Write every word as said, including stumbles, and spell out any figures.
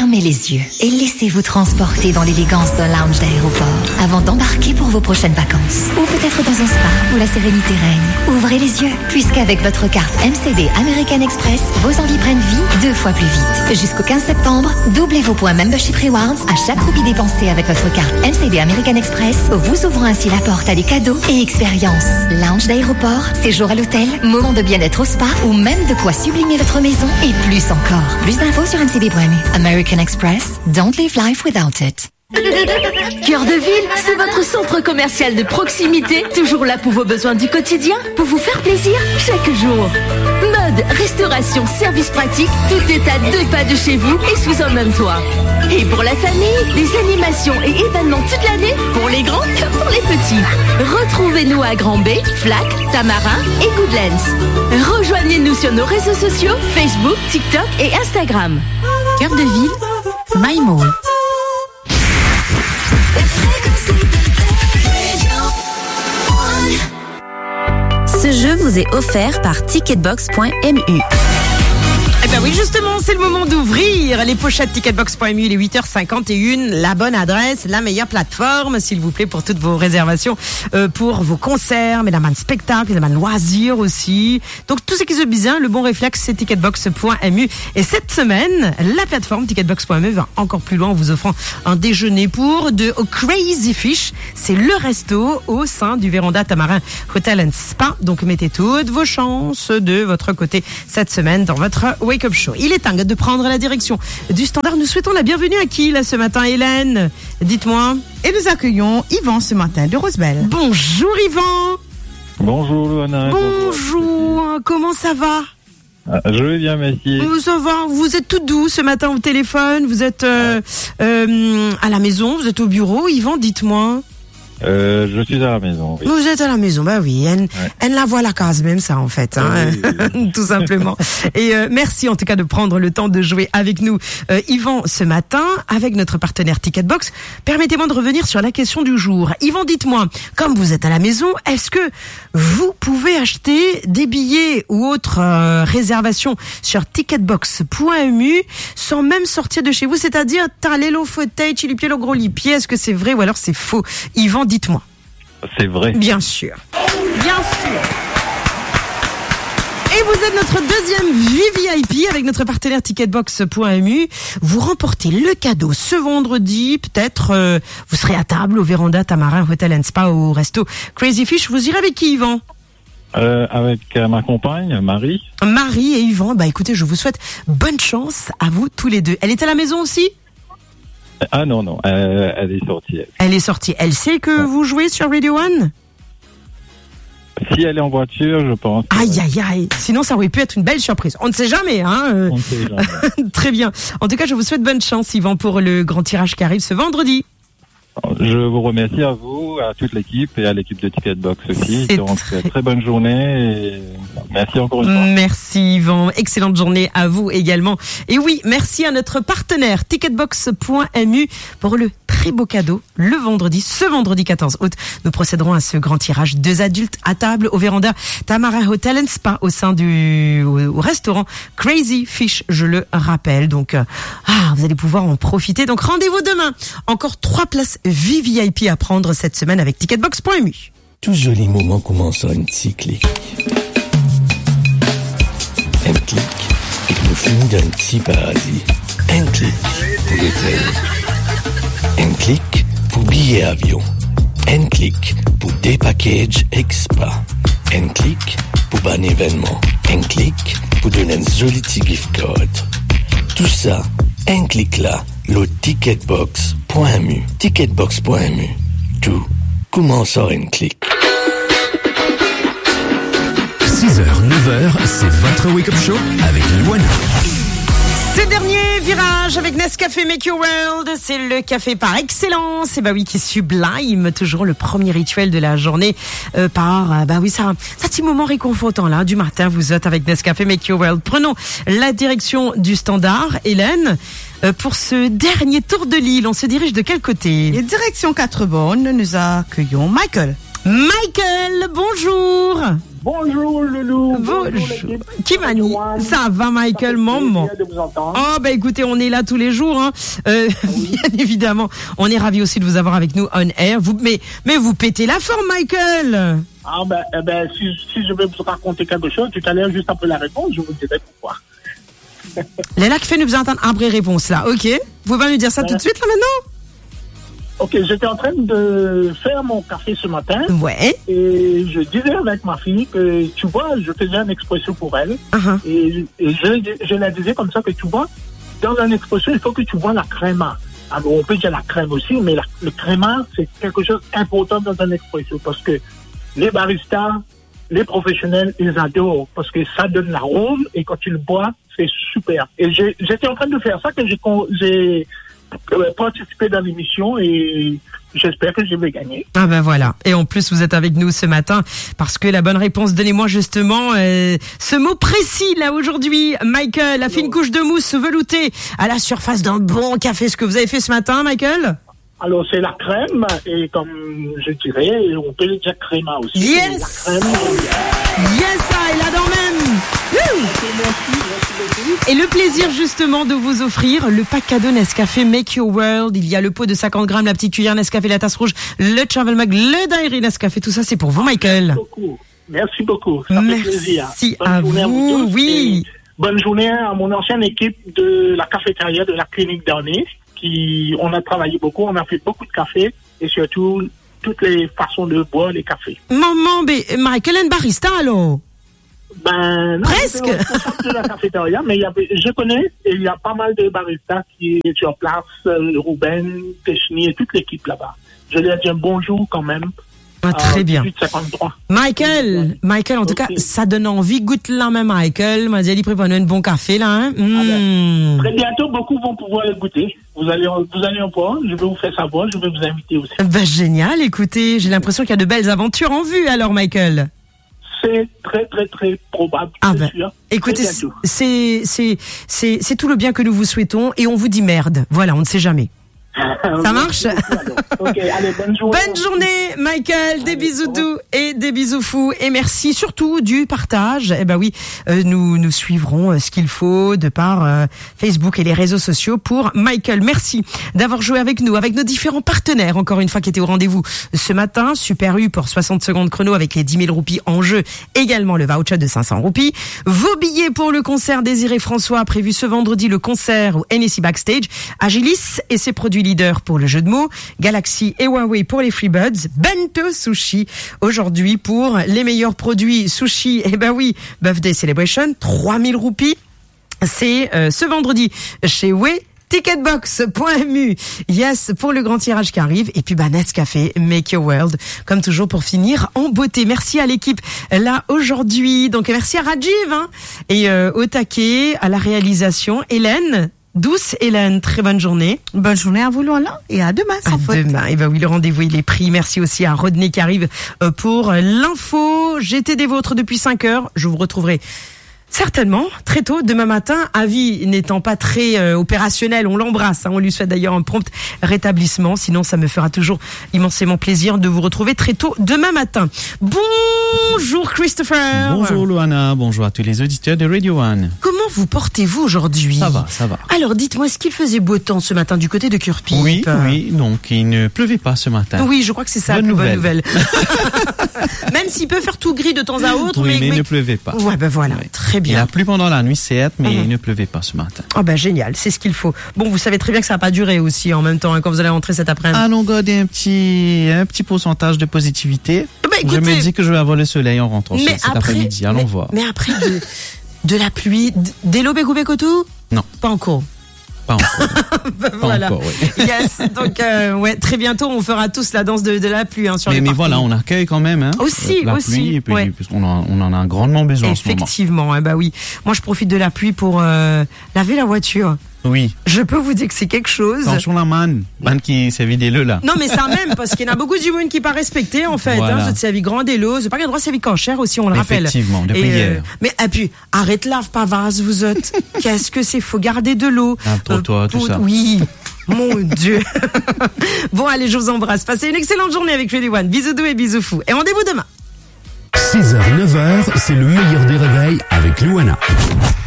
Fermez les yeux et laissez-vous transporter dans l'élégance d'un lounge d'aéroport avant d'embarquer pour vos prochaines vacances. Ou peut-être dans un spa où la sérénité règne. Ouvrez les yeux, puisqu'avec votre carte M C D American Express, vos envies prennent vie deux fois plus vite. Jusqu'au quinze septembre, doublez vos points Membership Rewards à chaque roupie dépensée avec votre carte M C D American Express, vous ouvrant ainsi la porte à des cadeaux et expériences. Lounge d'aéroport, séjour à l'hôtel, moment de bien-être au spa ou même de quoi sublimer votre maison et plus encore. Plus d'infos sur m c d point m u. American Express, don't live life without it. Cœur de ville, c'est votre centre commercial de proximité, toujours là pour vos besoins du quotidien, pour vous faire plaisir chaque jour. Mode, restauration, services pratiques, tout est à deux pas de chez vous et sous un même toit. Et pour la famille, des animations et événements toute l'année, pour les grands comme pour les petits. Retrouvez-nous à Grand Bay, Flac, Tamarin et Goodlands. Rejoignez-nous sur nos réseaux sociaux, Facebook, TikTok et Instagram. Cœur de ville, My Mall. Ce jeu vous est offert par ticketbox point m u. Eh ben oui, justement, c'est le moment d'ouvrir les pochettes ticketbox point m u, les huit heures cinquante et une, la bonne adresse, la meilleure plateforme, s'il vous plaît, pour toutes vos réservations, euh, pour vos concerts, mais la manne spectacle, la manne loisirs aussi. Donc, tout ce qui se bien, le bon réflexe, c'est ticketbox point m u. Et cette semaine, la plateforme ticketbox point m u va encore plus loin en vous offrant un déjeuner pour de Crazy Fish. C'est le resto au sein du Véranda Tamarin Hotel and Spa. Donc, mettez toutes vos chances de votre côté cette semaine dans votre Wake Up Show. Il est temps de prendre la direction du standard. Nous souhaitons la bienvenue à qui là ce matin, Hélène? Dites-moi. Et nous accueillons Yvan ce matin de Rosebelle. Bonjour Yvan. Bonjour Luana. Bonjour. Bonjour. Comment ça va? Ah, je vais bien, merci. Ça va. Vous êtes tout doux ce matin au téléphone. Vous êtes euh, euh, à la maison. Vous êtes au bureau. Yvan, dites-moi. Euh, je suis à la maison. Oui. Vous êtes à la maison, bah oui. Elle, ouais. elle la voit la case même, ça en fait, hein, oui, oui, oui. Tout simplement. Et euh, merci en tout cas de prendre le temps de jouer avec nous, euh, Yvan, ce matin, avec notre partenaire Ticketbox. Permettez-moi de revenir sur la question du jour. Yvan, dites-moi, comme vous êtes à la maison, est-ce que vous pouvez acheter des billets ou autres euh, réservations sur ticketbox point m u sans même sortir de chez vous, c'est-à-dire t'as l'eau fauteuil, chilipier, le gros lipier, est-ce que c'est vrai ou alors c'est faux? Yvan, dites-moi. C'est vrai. Bien sûr. Bien sûr. Et vous êtes notre deuxième V V I P avec notre partenaire ticketbox point m u. Vous remportez le cadeau ce vendredi. Peut-être euh, vous serez à table au Véranda Tamarin Hotel and Spa au resto Crazy Fish. Vous irez avec qui, Yvan? Euh, avec euh, ma compagne, Marie. Marie et Yvan. Bah écoutez, je vous souhaite bonne chance à vous tous les deux. Elle est à la maison aussi? Ah non, non, euh, elle est sortie. Elle. elle est sortie. Elle sait que ouais. vous jouez sur Radio One? Si elle est en voiture, je pense. Aïe, aïe, aïe. Sinon, ça aurait pu être une belle surprise. On ne sait jamais, hein. On ne sait jamais. Très bien. En tout cas, je vous souhaite bonne chance, Yvan, pour le grand tirage qui arrive ce vendredi. Je vous remercie à vous, à toute l'équipe et à l'équipe de Ticketbox aussi. C'est Donc, très... très bonne journée et merci encore une fois. Merci Yvan, excellente journée à vous également. Et oui, merci à notre partenaire ticketbox point m u pour le très beau cadeau. Le vendredi, ce vendredi quatorze août, nous procéderons à ce grand tirage. Deux adultes à table au Véranda Tamarin Hotel and Spa au sein du au, au restaurant Crazy Fish, je le rappelle. Donc, euh, ah, vous allez pouvoir en profiter. Donc, rendez-vous demain. Encore trois places V V I P à prendre cette semaine avec ticketbox point m u. Tout joli moment commence à un petit clic. Un clic et le film d'un petit paradis. Un clic pour l'hôtel. Un clic pour billet avion. Un clic pour des packages extra. Un clic pour un événement. Un clic pour donner un joli petit gift card. Tout ça, un clic là, le ticketbox point m u. ticketbox point m u. Tout commence à un clic. six heures, neuf heures, c'est votre Wake Up Show avec Luana. Ce dernier virage avec Nescafé Make Your World, c'est le café par excellence. Et bah oui, qui sublime toujours le premier rituel de la journée euh, par, euh, bah oui, ça, ça petit moment réconfortant là du matin. Vous êtes avec Nescafé Make Your World. Prenons la direction du standard, Hélène. Euh, pour ce dernier tour de l'île, on se dirige de quel côté? Et direction Quatre-Bornes, nous accueillons Michael. Michael, bonjour. Bonjour Loulou. Bonjour. Qui m'a dit? Ça va Michael, maman. Oh bah écoutez, on est là tous les jours. Hein. Euh, oui. Bien évidemment, on est ravis aussi de vous avoir avec nous on air. Vous, mais, mais vous pétez la forme Michael. Ah ben, eh ben si, si je vais vous raconter quelque chose, tout à l'heure, juste après la réponse, je vous dirai pourquoi. Léla qui fait nous besoin d'entendre une vraie réponse là. Ok. Vous pouvez nous dire ça ouais. tout de suite là maintenant? Ok, j'étais en train de faire mon café ce matin. Ouais. Et je disais avec ma fille que, tu vois, je faisais un expresso pour elle. Uh-huh. Et, et je, je la disais comme ça que, tu vois, dans un expresso, il faut que tu vois la crème. Alors, on peut dire la crème aussi, mais la, le créma, c'est quelque chose d'important dans un expresso parce que les baristas, les professionnels, ils adorent parce que ça donne l'arôme et quand tu le bois, c'est super. Et j'ai, j'étais en train de faire ça que j'ai, j'ai participé dans l'émission et j'espère que je vais gagner. Ah ben voilà. Et en plus, vous êtes avec nous ce matin parce que la bonne réponse, donnez-moi justement euh, ce mot précis là aujourd'hui. Michael a fait une couche de mousse veloutée à la surface d'un bon café. Ce que vous avez fait ce matin, Michael? Alors, c'est la crème, et comme je dirais, on peut le dire créma aussi. Yes! La crème, yes, I l'adore même! Et le plaisir justement de vous offrir le pack cadeau Nescafé Make Your World. Il y a le pot de cinquante grammes, la petite cuillère Nescafé, la tasse rouge, le travel mug, le diary Nescafé. Tout ça, c'est pour vous, Michael. Merci beaucoup. Merci beaucoup. Ça Merci fait plaisir. Merci à vous. À vous tous, oui. Bonne journée à mon ancienne équipe de la cafétéria de la clinique d'Arnay. Qui, on a travaillé beaucoup, on a fait beaucoup de café et surtout toutes les façons de boire les cafés. Maman, mais Michael est barista alors? Ben, non, presque. De la cafétéria, mais il y avait, je connais et il y a pas mal de baristas qui est sur place, euh, Ruben, Techni et toute l'équipe là-bas. Je leur dis un bonjour quand même. Ah, très euh, bien. dix-huit cinquante-trois. Michael, Michael, en okay. tout cas, ça donne envie. Goûte là même, Michael. M'a dit, il prépare un bon café là. Hein? Mmh. Ah ben, très bientôt, beaucoup vont pouvoir le goûter. Vous allez, vous allez en voir. Je vais vous faire savoir. Je vais vous inviter aussi. Ben, génial. Écoutez, j'ai l'impression qu'il y a de belles aventures en vue. Alors, Michael. C'est très, très, très probable. Ah ben, sûr. Écoutez, c'est, c'est, c'est, c'est tout le bien que nous vous souhaitons et on vous dit merde. Voilà, on ne sait jamais. Ça marche? Okay, allez, bonne journée. Bonne journée, Michael. Des allez, bisous doux et des bisous fous. Et merci surtout du partage. Eh ben oui, euh, nous nous suivrons euh, ce qu'il faut de par euh, Facebook et les réseaux sociaux pour Michael. Merci d'avoir joué avec nous, avec nos différents partenaires, encore une fois, qui étaient au rendez-vous ce matin. Super U pour soixante secondes chrono avec les dix mille roupies en jeu. Également le voucher de cinq cents roupies. Vos billets pour le concert Désiré François, prévu ce vendredi, le concert au N S I Backstage. Agilis et ses produits leader pour le jeu de mots, Galaxy et Huawei pour les Freebuds, Bento Sushi aujourd'hui pour les meilleurs produits sushi. Eh ben oui, Birthday Celebration, trois mille roupies. C'est euh, ce vendredi chez Way. Ticketbox point M U, yes, pour le grand tirage qui arrive. Et puis, bah, Nescafé, Make Your World, comme toujours, pour finir en beauté. Merci à l'équipe, là, aujourd'hui. Donc, merci à Rajiv, hein, et euh, au taquet, à la réalisation, Hélène. Douce Hélène, très bonne journée. Bonne journée à vous, Lola, et à demain, sans à faute. demain. Et ben oui, le rendez-vous, il est pris. Merci aussi à Rodney qui arrive pour l'info. J'étais des vôtres depuis cinq heures. Je vous retrouverai certainement très tôt demain matin. Avi n'étant pas très euh, opérationnel, on l'embrasse, hein, on lui souhaite d'ailleurs un prompt rétablissement, sinon ça me fera toujours immensément plaisir de vous retrouver très tôt demain matin. Bonjour Christopher. Bonjour Luana, bonjour à tous les auditeurs de Radio One. Comment vous portez-vous aujourd'hui? Ça va, ça va. Alors dites-moi, est-ce qu'il faisait beau temps ce matin du côté de Curpip? Oui, oui, donc il ne pleuvait pas ce matin. Oui, je crois que c'est ça, bonne la nouvelle. bonne nouvelle. Même s'il peut faire tout gris de temps à autre. Oui, mais, mais il mais... ne pleuvait pas. Ouais, ben voilà, oui. Très bien. Il a plu pendant la nuit, certes, mais mmh. il ne pleuvait pas ce matin. Ah oh ben génial, c'est ce qu'il faut. Bon, vous savez très bien que ça va pas durer aussi en même temps hein, quand vous allez rentrer cet après-midi. Allons garder un petit, un petit pourcentage de positivité. Bah, écoutez, je me dis que je vais avoir le soleil en rentrant cet après, après-midi. Allons mais, voir. Mais après de, de la pluie, dès l'aube et coupé tout? Non. Pas encore. Pas encore. ben, pas voilà. encore, oui. Yes. Donc, euh, ouais, très bientôt, on fera tous la danse de, de la pluie, hein, sur mais, les mais parkings. voilà, on accueille quand même, hein. Aussi, la aussi. pluie, et puis, ouais. on, en, on en a grandement besoin en ce moment. Effectivement, hein, bah oui. Moi, je profite de la pluie pour, euh, laver la voiture. Oui. Je peux vous dire que c'est quelque chose. Attention la manne, manne qui s'est vidé le là. Non, mais ça même, parce qu'il y en a beaucoup du monde qui pas respecté, en fait, voilà. hein. C'est vie grande et l'eau. C'est pas qu'il y a droit à vie quand cher aussi, on le rappelle. Effectivement, depuis et, hier. Euh, mais, et puis, arrête lave pas vase, vous autres. Qu'est-ce que c'est? Faut garder de l'eau. Un trottoir, euh, tout ça. Oui. Mon Dieu. Bon, allez, je vous embrasse. Passez une excellente journée avec Radio One. Bisous doux et bisous fous. Et rendez-vous demain. six heures neuf heures, c'est le meilleur des réveils avec Louana.